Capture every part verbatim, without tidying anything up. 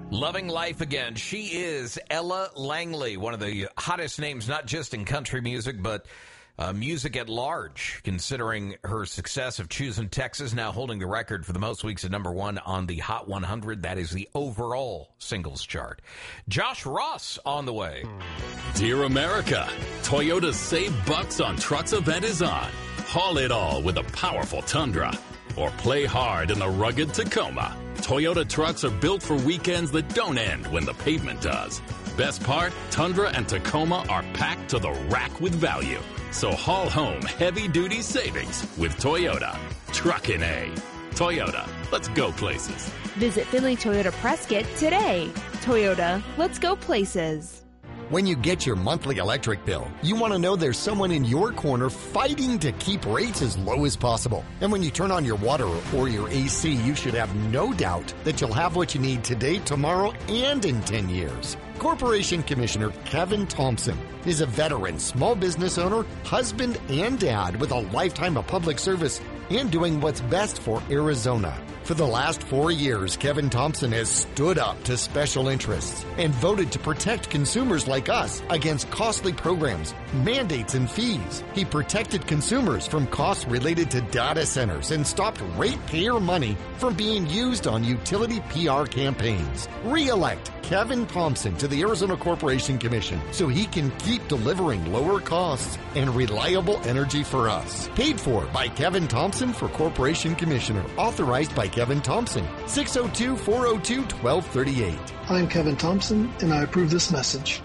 Loving life again. She is Ella Langley, one of the hottest names, not just in country music, but uh, music at large, considering her success of Choosing Texas, now holding the record for the most weeks at number one on the Hot one hundred. That is the overall singles chart. Josh Ross on the way. Dear America, Toyota's Save Bucks on Trucks event is on. Haul it all with a powerful Tundra. Or play hard in the rugged Tacoma. Toyota trucks are built for weekends that don't end when the pavement does. Best part, Tundra and Tacoma are packed to the rack with value. So haul home heavy-duty savings with Toyota. Truckin' A. Toyota, let's go places. Visit Finley Toyota Prescott today. Toyota, let's go places. When you get your monthly electric bill, you want to know there's someone in your corner fighting to keep rates as low as possible. And when you turn on your water or your A C, you should have no doubt that you'll have what you need today, tomorrow, and in ten years. Corporation Commissioner Kevin Thompson is a veteran small business owner, husband, and dad with a lifetime of public service and doing what's best for Arizona. For the last four years, Kevin Thompson has stood up to special interests and voted to protect consumers like us against costly programs, mandates, and fees. He protected consumers from costs related to data centers and stopped ratepayer money from being used on utility P R campaigns. Re-elect Kevin Thompson to the Arizona Corporation Commission so he can keep delivering lower costs and reliable energy for us. Paid for by Kevin Thompson for Corporation Commissioner. Authorized by Kevin Thompson. six oh two, four oh two, one two three eight. I'm Kevin Thompson, and I approve this message.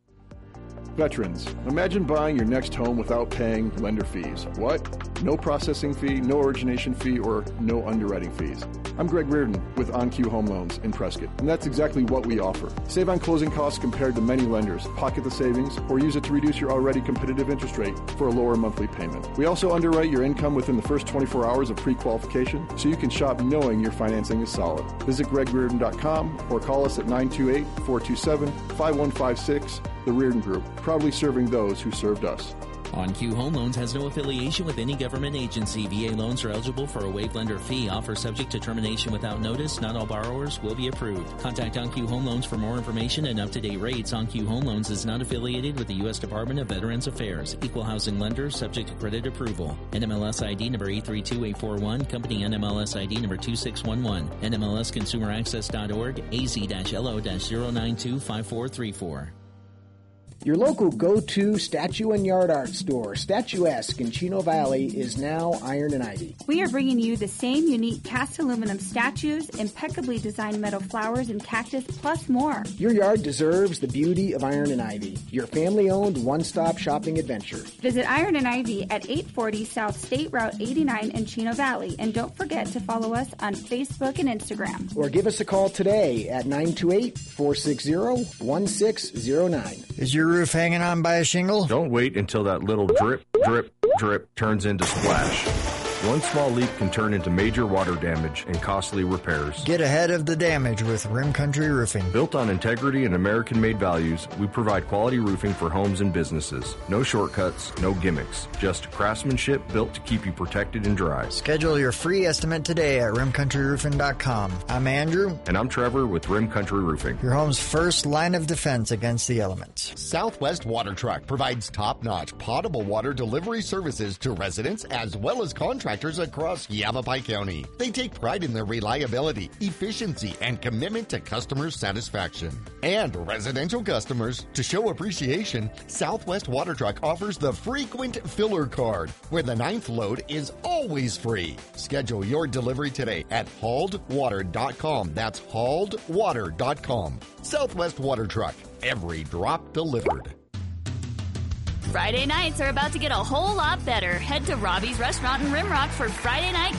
Veterans, imagine buying your next home without paying lender fees. What? No processing fee, no origination fee, or no underwriting fees. I'm Greg Reardon with OnQ Home Loans in Prescott, and that's exactly what we offer. Save on closing costs compared to many lenders, pocket the savings, or use it to reduce your already competitive interest rate for a lower monthly payment. We also underwrite your income within the first twenty-four hours of pre-qualification, so you can shop knowing your financing is solid. Visit greg reardon dot com or call us at nine two eight, four two seven, five one five six. The Reardon Group, proudly serving those who served us. OnQ Home Loans has no affiliation with any government agency. V A loans are eligible for a waived lender fee. Offer subject to termination without notice. Not all borrowers will be approved. Contact OnQ Home Loans for more information and up-to-date rates. OnQ Home Loans is not affiliated with the U S Department of Veterans Affairs. Equal housing lender subject to credit approval. N M L S I D number eight three two eight four one. Company N M L S I D number two six one one. N M L S consumer access dot org. A Z L O zero nine two five four three four. Your local go-to statue and yard art store, Statuesque in Chino Valley, is now Iron and Ivy. We are bringing you the same unique cast aluminum statues, impeccably designed metal flowers and cactus, plus more. Your yard deserves the beauty of Iron and Ivy, your family-owned one-stop shopping adventure. Visit Iron and Ivy at eight forty South State Route eighty-nine in Chino Valley, and don't forget to follow us on Facebook and Instagram. Or give us a call today at nine two eight, four six zero, one six zero nine. Is your roof hanging on by a shingle? Don't wait until that little drip, drip, drip turns into splash. One small leak can turn into major water damage and costly repairs. Get ahead of the damage with Rim Country Roofing. Built on integrity and American-made values, we provide quality roofing for homes and businesses. No shortcuts, no gimmicks. Just craftsmanship built to keep you protected and dry. Schedule your free estimate today at rim country roofing dot com. I'm Andrew. And I'm Trevor with Rim Country Roofing. Your home's first line of defense against the elements. Southwest Water Truck provides top-notch potable water delivery services to residents as well as contractors across Yavapai County. They take pride in their reliability, efficiency, and commitment to customer satisfaction. And residential customers, to show appreciation, Southwest Water Truck offers the Frequent Filler Card, where the ninth load is always free. Schedule your delivery today at hauled water dot com. That's hauled water dot com. Southwest Water Truck. Every drop delivered. Friday nights are about to get a whole lot better. Head to Robbie's Restaurant in Rimrock for Friday night